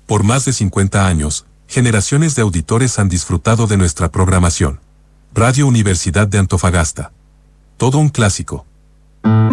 Por más de 50 años, generaciones de auditores han disfrutado de nuestra programación. Radio Universidad de Antofagasta. Todo un clásico.